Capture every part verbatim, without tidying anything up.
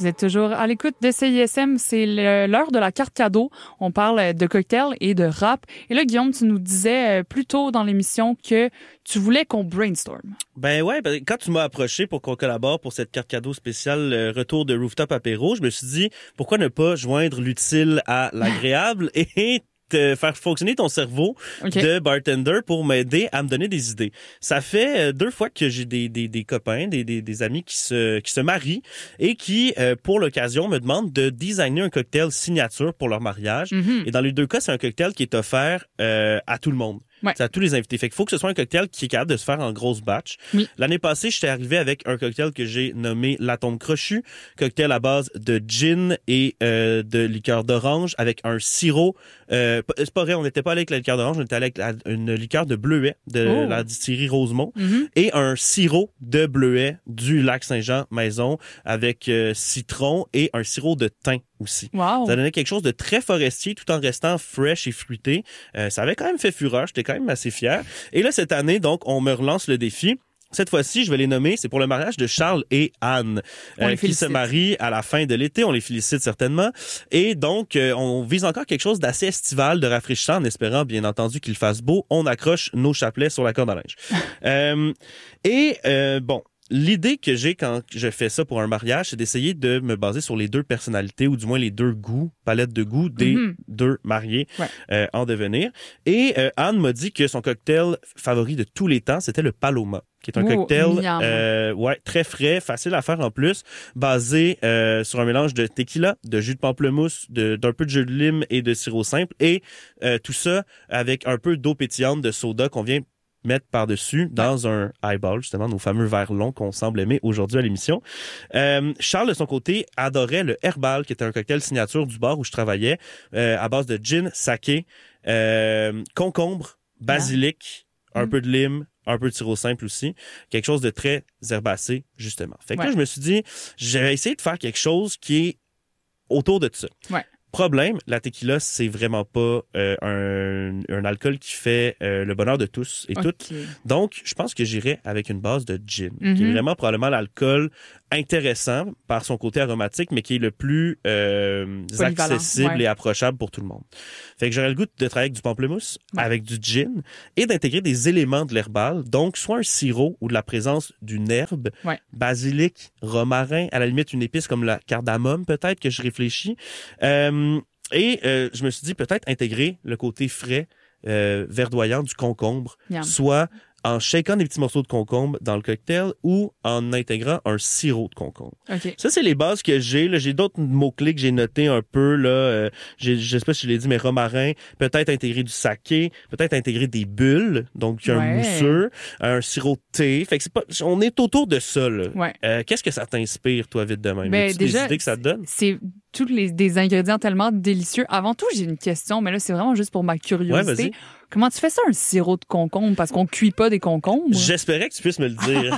Vous êtes toujours à l'écoute de C I S M. C'est le, l'heure de la carte cadeau. On parle de cocktails et de rap. Et là, Guillaume, tu nous disais plus tôt dans l'émission que tu voulais qu'on brainstorm. Ben ouais, ben, quand tu m'as approché pour qu'on collabore pour cette carte cadeau spéciale euh, retour de Rooftop Apéro, je me suis dit, pourquoi ne pas joindre l'utile à l'agréable et te faire fonctionner ton cerveau okay. de bartender pour m'aider à me donner des idées. Ça fait euh, deux fois que j'ai des des des copains, des des des amis qui se qui se marient et qui euh, pour l'occasion me demandent de designer un cocktail signature pour leur mariage. Mm-hmm. Et dans les deux cas, c'est un cocktail qui est offert euh, à tout le monde. Ouais. C'est à tous les invités. Fait qu'il faut que ce soit un cocktail qui est capable de se faire en grosse batch. Oui. L'année passée, j'étais arrivé avec un cocktail que j'ai nommé La Tombe Crochue, cocktail à base de gin et euh, de liqueur d'orange avec un sirop. Euh, c'est pas vrai, on n'était pas allé avec la liqueur d'orange, on était allé avec la, une liqueur de bleuet de oh. la distillerie Rosemont mm-hmm. et un sirop de bleuet du lac Saint-Jean maison avec euh, citron et un sirop de thym aussi. Wow. Ça donnait quelque chose de très forestier tout en restant fresh et fruité. Euh, ça avait quand même fait fureur, j'étais quand même assez fier. Et là, cette année, donc, on me relance le défi. Cette fois-ci, je vais les nommer, c'est pour le mariage de Charles et Anne, euh, qui se marient à la fin de l'été. On les félicite certainement. Et donc, euh, on vise encore quelque chose d'assez estival, de rafraîchissant, en espérant, bien entendu, qu'il fasse beau. On accroche nos chapelets sur la corde à linge. euh, et, euh, bon... L'idée que j'ai quand je fais ça pour un mariage, c'est d'essayer de me baser sur les deux personnalités, ou du moins les deux goûts, palette de goûts des mm-hmm. deux mariés ouais. euh, en devenir. Et euh, Anne m'a dit que son cocktail favori de tous les temps, c'était le Paloma, qui est un oh, cocktail euh, ouais, très frais, facile à faire en plus, basé euh, sur un mélange de tequila, de jus de pamplemousse, de, d'un peu de jus de lime et de sirop simple, et euh, tout ça avec un peu d'eau pétillante, de soda qu'on vient mettre par-dessus dans ouais. un highball, justement, nos fameux verres longs qu'on semble aimer aujourd'hui à l'émission. Euh, Charles, de son côté, adorait le Herbal, qui était un cocktail signature du bar où je travaillais, euh, à base de gin, saké, euh, concombre, basilic, yeah. un mm. peu de lime, un peu de sirop simple aussi. Quelque chose de très herbacé, justement. Fait que ouais. là, je me suis dit, je vais essayer de faire quelque chose qui est autour de ça. Ouais. Problème, la tequila, c'est vraiment pas euh, un, un alcool qui fait euh, le bonheur de tous et okay. toutes. Donc, je pense que j'irai avec une base de gin, mm-hmm. qui est vraiment probablement l'alcool intéressant par son côté aromatique, mais qui est le plus euh, accessible ouais. et approchable pour tout le monde. Fait que j'aurais le goût de travailler avec du pamplemousse, ouais. avec du gin, et d'intégrer des éléments de l'herbal, donc soit un sirop ou de la présence d'une herbe, ouais. basilic, romarin, à la limite une épice comme la cardamome peut-être, que je réfléchis. Euh, et euh, je me suis dit peut-être intégrer le côté frais, euh, verdoyant du concombre, Yum. soit en shakant des petits morceaux de concombre dans le cocktail ou en intégrant un sirop de concombre. Okay. Ça, c'est les bases que j'ai. Là, j'ai d'autres mots-clés que j'ai notés un peu. Là, euh, j'ai, je sais pas si je l'ai dit, mais romarin, peut-être intégrer du saké, peut-être intégrer des bulles, donc un ouais. mousseux, un sirop de thé. Fait que c'est pas, on est autour de ça. Là. Ouais. Euh, qu'est-ce que ça t'inspire, toi, vite de même? Ben, As-tu déjà, des idées que ça te donne? C'est tous les des ingrédients tellement délicieux. Avant tout, j'ai une question, mais là, c'est vraiment juste pour ma curiosité. Ouais, comment tu fais ça, un sirop de concombre? Parce qu'on cuit pas des concombres. J'espérais que tu puisses me le dire.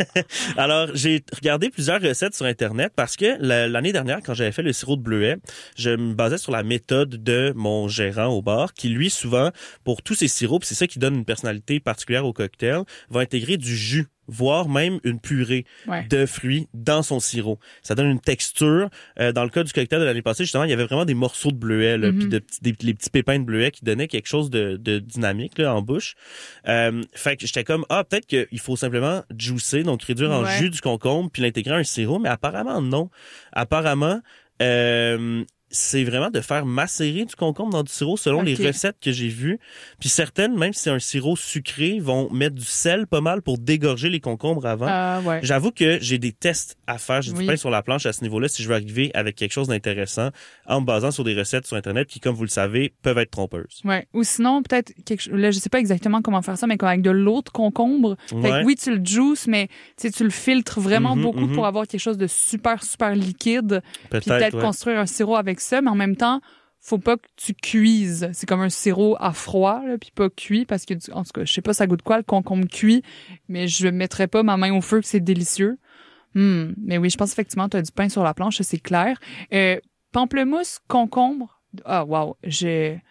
Alors, j'ai regardé plusieurs recettes sur Internet parce que l'année dernière, quand j'avais fait le sirop de bleuet, je me basais sur la méthode de mon gérant au bar qui, lui, souvent, pour tous ses sirops, c'est ça qui donne une personnalité particulière au cocktail, va intégrer du jus, voire même une purée ouais. de fruits dans son sirop. Ça donne une texture. Euh, dans le cas du cocktail de l'année passée, justement, il y avait vraiment des morceaux de bleuet, là, mm-hmm. puis de, des, les petits pépins de bleuet qui donnaient quelque chose de, de dynamique là, en bouche. Euh, fait que j'étais comme, ah, peut-être qu'il faut simplement juicer, donc réduire en ouais. jus du concombre, puis l'intégrer à un sirop, mais apparemment non. Apparemment, euh, c'est vraiment de faire macérer du concombre dans du sirop selon okay. les recettes que j'ai vues. Puis certaines, même si c'est un sirop sucré, vont mettre du sel pas mal pour dégorger les concombres avant. Euh, ouais. J'avoue que j'ai des tests à faire. J'ai oui. du pain sur la planche à ce niveau-là si je veux arriver avec quelque chose d'intéressant en me basant sur des recettes sur Internet qui, comme vous le savez, peuvent être trompeuses. Ouais. Ou sinon, peut-être, quelque... là, je sais pas exactement comment faire ça, mais avec de l'eau de concombre. Ouais. Fait que oui, tu le juices, mais tu le filtres vraiment mm-hmm, beaucoup mm-hmm. pour avoir quelque chose de super, super liquide. Peut-être, puis peut-être ouais. construire un sirop avec ça, mais en même temps, faut pas que tu cuises. C'est comme un sirop à froid, là, puis pas cuit, parce que, en tout cas, je sais pas ça goûte quoi, le concombre cuit, mais je mettrais pas ma main au feu que c'est délicieux. Hum, mais oui, je pense effectivement tu as du pain sur la planche, ça, c'est clair. Euh, pamplemousse, concombre, ah wow, j'ai...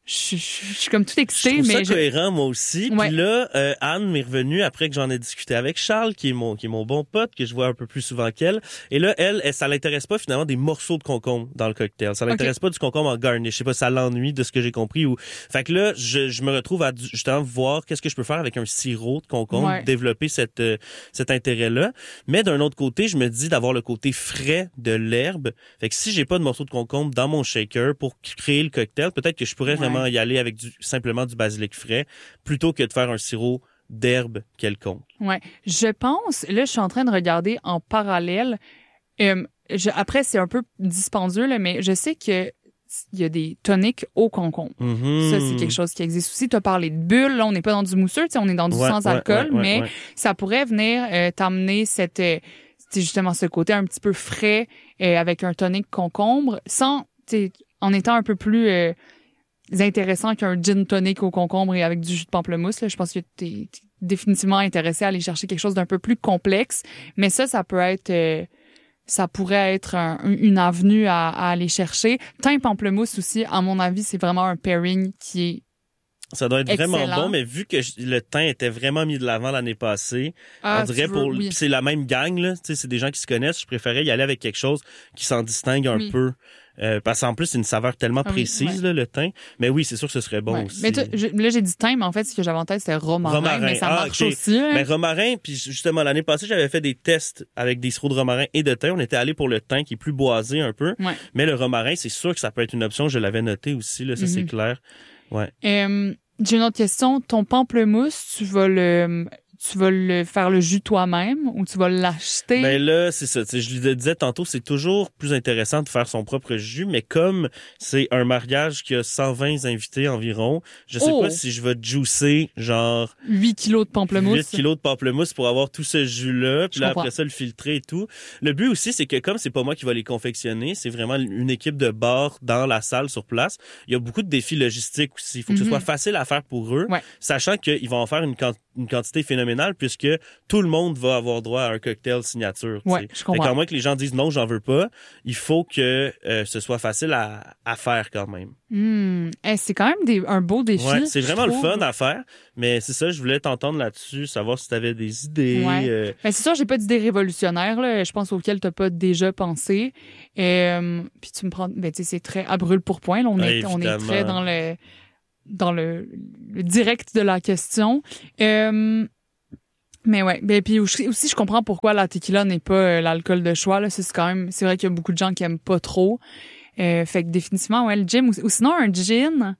je, je, je suis comme tout excitée. Je trouve mais ça cohérent, moi aussi. Ouais. Puis là, euh, Anne m'est revenue après que j'en ai discuté avec Charles, qui est mon qui est mon bon pote, que je vois un peu plus souvent qu'elle. Et là, elle, elle ça l'intéresse pas finalement des morceaux de concombre dans le cocktail. Ça l'intéresse okay. pas du concombre en garnish. Je sais pas, ça l'ennuie de ce que j'ai compris. Ou fait que là, je, je me retrouve à justement voir qu'est-ce que je peux faire avec un sirop de concombre, ouais. développer cette euh, cet intérêt-là. Mais d'un autre côté, je me dis d'avoir le côté frais de l'herbe. Fait que si j'ai pas de morceaux de concombre dans mon shaker pour créer le cocktail, peut-être que je pourrais ouais. vraiment y aller avec du, simplement du basilic frais plutôt que de faire un sirop d'herbe quelconque. Ouais, je pense, là je suis en train de regarder en parallèle, euh, je, après c'est un peu dispendieux là, mais je sais que il y a des toniques au concombre. Mm-hmm. Ça, c'est quelque chose qui existe aussi. Tu as parlé de bulles, là on n'est pas dans du mousseux, on est dans du ouais, sans ouais, alcool, ouais, ouais, mais ouais. ça pourrait venir euh, t'amener cette, euh, justement ce côté un petit peu frais euh, avec un tonique concombre, sans, en étant un peu plus euh, intéressant qu'un gin tonic au concombre et avec du jus de pamplemousse. Là. Je pense que tu es définitivement intéressé à aller chercher quelque chose d'un peu plus complexe. Mais ça, ça peut être... Euh, ça pourrait être un, une avenue à, à aller chercher. Thym pamplemousse aussi, à mon avis, c'est vraiment un pairing qui est ça doit être excellent. Vraiment bon, mais vu que je, le thym était vraiment mis de l'avant l'année passée, ah, on dirait veux, pour... Oui. C'est la même gang, là. Tu sais, c'est des gens qui se connaissent. Je préférais y aller avec quelque chose qui s'en distingue un oui. peu. Euh, parce qu'en plus, c'est une saveur tellement ah, oui, précise, ouais. là, le thym. Mais oui, c'est sûr que ce serait bon ouais. aussi. Mais je, là, j'ai dit thym, mais en fait, ce que j'avais en tête, c'était romarin, romarin. mais ça ah, marche okay. aussi. Hein? Mais romarin, puis justement, l'année passée, j'avais fait des tests avec des sirops de romarin et de thym. On était allé pour le thym qui est plus boisé un peu. Ouais. Mais le romarin, c'est sûr que ça peut être une option. Je l'avais noté aussi, là, ça, mm-hmm. c'est clair. Ouais. Euh, j'ai une autre question. Ton pamplemousse, tu vas le... Tu vas le faire le jus toi-même ou tu vas l'acheter? Ben là, c'est ça. Je le disais tantôt, c'est toujours plus intéressant de faire son propre jus, mais comme c'est un mariage qui a cent vingt invités environ, je sais oh. pas si je vais juicer genre huit kilos de pamplemousse. huit kilos de pamplemousse pour avoir tout ce jus-là, puis je là comprends. après ça le filtrer et tout. Le but aussi, c'est que comme c'est pas moi qui va les confectionner, c'est vraiment une équipe de bar dans la salle sur place. Il y a beaucoup de défis logistiques aussi. Il faut que mm-hmm. ce soit facile à faire pour eux, ouais. sachant qu'ils vont en faire une quantité une quantité phénoménale puisque tout le monde va avoir droit à un cocktail signature. Ouais, je comprends. À moins que les gens disent non, j'en veux pas, il faut que euh, ce soit facile à, à faire quand même. Mmh. Hey, c'est quand même des, un beau défi. Ouais, c'est vraiment trouve. le fun à faire, mais c'est ça, je voulais t'entendre là-dessus, savoir si tu avais des idées. Ouais. Euh... Ben, c'est sûr, j'ai pas d'idées révolutionnaires, là, je pense auxquelles tu n'as pas déjà pensé. Euh, puis tu me prends, ben, tu sais, c'est très à brûle pour point. Là, on, est, on est très dans le dans le, le direct de la question. Euh, mais ouais, ben puis aussi je comprends pourquoi la tequila n'est pas euh, l'alcool de choix là, c'est quand même c'est vrai qu'il y a beaucoup de gens qui aiment pas trop. Euh, fait que définitivement ouais, le gin ou, ou sinon un gin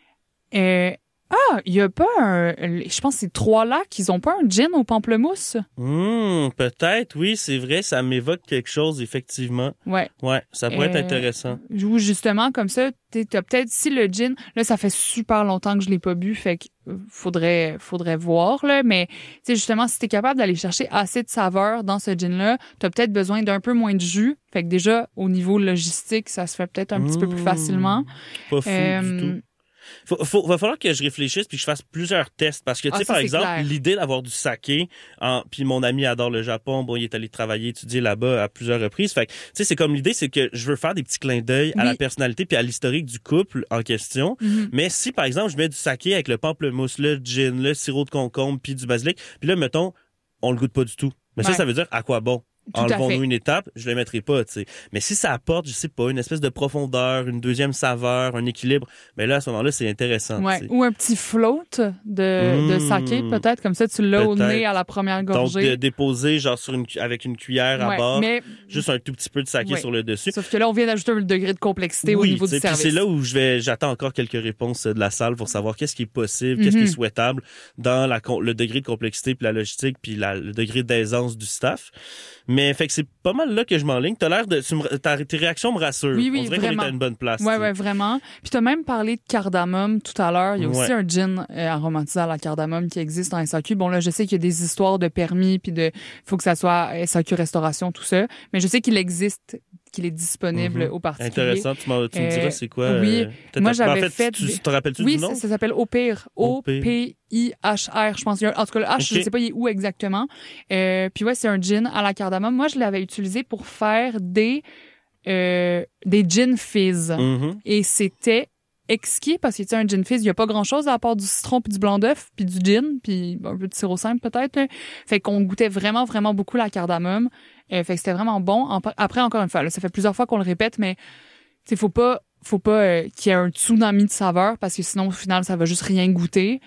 euh, ah, il y a pas un... Je pense que c'est Trois-Lacs, ils ont pas un gin au pamplemousse? Mmh, peut-être, oui, c'est vrai, ça m'évoque quelque chose, effectivement. Ouais. Ouais, ça pourrait euh, être intéressant. Ou justement, comme ça, t'as peut-être... Si le gin... Là, ça fait super longtemps que je l'ai pas bu, fait que faudrait, faudrait voir, là. Mais, tu sais, justement, si t'es capable d'aller chercher assez de saveur dans ce gin-là, t'as peut-être besoin d'un peu moins de jus. Fait que déjà, au niveau logistique, ça se fait peut-être un mmh, petit peu plus facilement. Pas fou euh, du tout. Faut, faut, va falloir que je réfléchisse puis que je fasse plusieurs tests parce que tu sais ah, par exemple clair. L'idée d'avoir du saké en puis mon ami adore le Japon, bon il est allé travailler étudier là-bas à plusieurs reprises, fait que tu sais c'est comme l'idée c'est que je veux faire des petits clins d'œil oui. à la personnalité puis à l'historique du couple en question, mm-hmm. mais si par exemple je mets du saké avec le pamplemousse, le gin, le sirop de concombre puis du basilic, puis là mettons on le goûte pas du tout, mais ouais. ça ça veut dire à quoi bon? Enlevons-nous une étape, je le mettrai pas, tu sais. Mais si ça apporte, je sais pas, une espèce de profondeur, une deuxième saveur, un équilibre, ben là, à ce moment-là, c'est intéressant. Ouais. Ou un petit float de, mmh, de saké, peut-être, comme ça, tu l'as au nez à la première gorgée. Donc, de, déposer, genre, sur une, avec une cuillère à ouais, bord, mais... juste un tout petit peu de saké ouais. sur le dessus. Sauf que là, on vient d'ajouter un degré de complexité oui, au niveau du service. C'est là où je vais, j'attends encore quelques réponses de la salle pour savoir qu'est-ce qui est possible, mmh. qu'est-ce qui est souhaitable dans la, le degré de complexité, puis la logistique, puis la, le degré d'aisance du staff. Mais fait que c'est pas mal là que je m'enligne. T'as l'air de... Ta, tes réactions me rassurent. Oui, oui, on dirait vraiment. qu'on est à une bonne place. Ouais, ouais, vraiment. Puis t'as même parlé de cardamome tout à l'heure. Il y a aussi ouais. un gin euh, aromatisé à la cardamome qui existe en S A Q. Bon, là, je sais qu'il y a des histoires de permis puis de... faut que ça soit S A Q restauration, tout ça. Mais je sais qu'il existe, qu'il est disponible mm-hmm. aux particuliers. Intéressant. Tu, tu me diras euh, c'est quoi? Oui. Euh, moi, j'avais en fait. fait Tu, des... tu te rappelles-tu oui, du nom? Oui, ça, ça s'appelle Au Pire. O P I H R, je pense. En tout cas, le H, okay. je sais pas il est où exactement. Euh, puis ouais, c'est un gin à la cardamome. Moi, je l'avais utilisé pour faire des euh, des gin fizz. Mm-hmm. Et c'était exquis parce que tu sais, un gin fizz, il y a pas grand-chose à part du citron puis du blanc d'œuf puis du gin puis un peu de sirop simple peut-être. Là. Fait qu'on goûtait vraiment vraiment beaucoup la cardamome. Euh, fait que c'était vraiment bon. Après encore une fois, là, ça fait plusieurs fois qu'on le répète, mais tu sais, faut pas faut pas euh, qu'il y ait un tsunami de saveurs parce que sinon au final ça va juste rien goûter.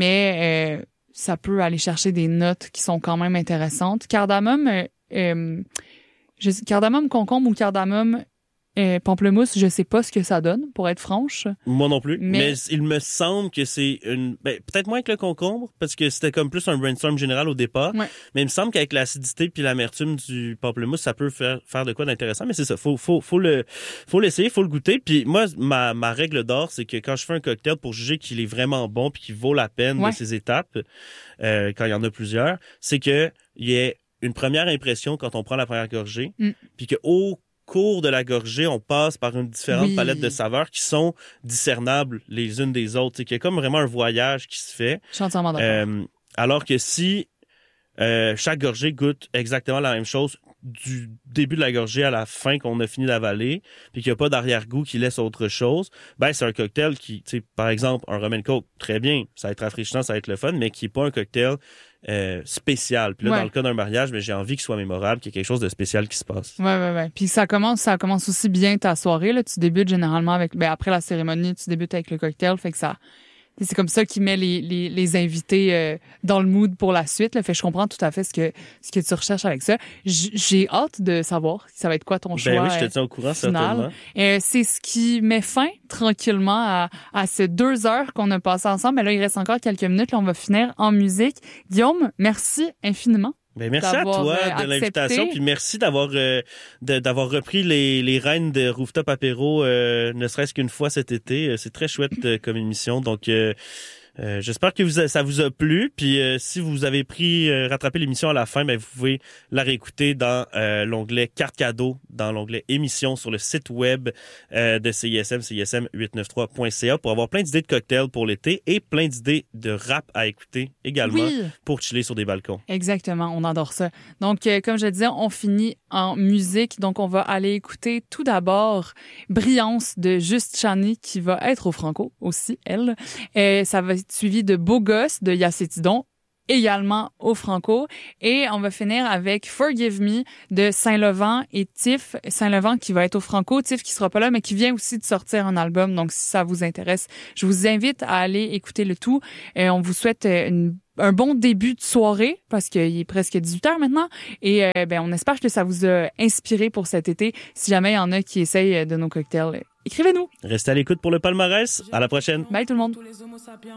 Mais euh, ça peut aller chercher des notes qui sont quand même intéressantes. Cardamome, euh, euh, je, cardamome concombre ou cardamome euh, pamplemousse, je sais pas ce que ça donne, pour être franche. Moi non plus. Mais, mais il me semble que c'est une, ben, peut-être moins que le concombre, parce que c'était comme plus un brainstorm général au départ. Ouais. Mais il me semble qu'avec l'acidité puis l'amertume du pamplemousse, ça peut faire, faire de quoi d'intéressant. Mais c'est ça. Faut, faut, faut le, faut l'essayer, faut le goûter. Puis moi, ma, ma règle d'or, c'est que quand je fais un cocktail pour juger qu'il est vraiment bon puis qu'il vaut la peine ouais. de ses étapes, euh, quand il y en a plusieurs, c'est que il y ait une première impression quand on prend la première gorgée, mm. puis que au cours de la gorgée, on passe par une différente oui. palette de saveurs qui sont discernables les unes des autres. C'est qu'il y a comme vraiment un voyage qui se fait. Je suis entièrement d'accord. Euh, alors que si euh, chaque gorgée goûte exactement la même chose du début de la gorgée à la fin qu'on a fini d'avaler, puis qu'il n'y a pas d'arrière-goût qui laisse autre chose, ben c'est un cocktail qui, tu sais, par exemple, un rum and coke, très bien, ça va être rafraîchissant, ça va être le fun, mais qui n'est pas un cocktail Euh, spécial. Puis là, ouais. dans le cas d'un mariage, mais j'ai envie qu'il soit mémorable, qu'il y ait quelque chose de spécial qui se passe. Ouais, ouais, ouais. Puis ça commence, ça commence aussi bien ta soirée. Là. Tu débutes généralement avec, ben après la cérémonie, tu débutes avec le cocktail. Fait que ça, c'est comme ça qui met les, les, les invités euh, dans le mood pour la suite. Là. Fait que je comprends tout à fait ce que, ce que tu recherches avec ça. J- j'ai hâte de savoir ça va être quoi ton choix. Ben oui, je te tiens au courant, final. certainement. Euh, c'est ce qui met fin tranquillement à, à ces deux heures qu'on a passées ensemble. Mais là, il reste encore quelques minutes. Là, on va finir en musique. Guillaume, merci infiniment. Ben merci à toi euh, de l'invitation, puis merci d'avoir euh, de, d'avoir repris les les rênes de Rooftop Apéro, euh, ne serait-ce qu'une fois cet été. C'est très chouette euh, comme émission, donc euh, euh, j'espère que vous a, ça vous a plu. Puis euh, si vous avez pris euh, rattrapé l'émission à la fin, ben vous pouvez la réécouter dans euh, l'onglet carte cadeau, dans l'onglet émission sur le site web euh, de C I S M, C I S M huit cent quatre-vingt-treize point C A pour avoir plein d'idées de cocktails pour l'été et plein d'idées de rap à écouter également oui. pour chiller sur des balcons. Exactement, on adore ça. Donc euh, comme je le disais, on finit en musique. Donc on va aller écouter tout d'abord Brillance de Juste Chani qui va être au Franco aussi, elle. Euh, ça va être suivi de Beau Gosse de Yacétidon, également au Franco. Et on va finir avec Forgive Me de Saint-Laurent et Tiff. Saint-Laurent qui va être au Franco, Tiff qui sera pas là, mais qui vient aussi de sortir un album. Donc, si ça vous intéresse, je vous invite à aller écouter le tout. Et on vous souhaite une un bon début de soirée parce qu'il est presque dix-huit heures maintenant et euh, ben on espère que ça vous a inspiré pour cet été. Si jamais il y en a qui essayent de nos cocktails, écrivez-nous. Restez à l'écoute pour le palmarès. À la prochaine. Bye tout le monde.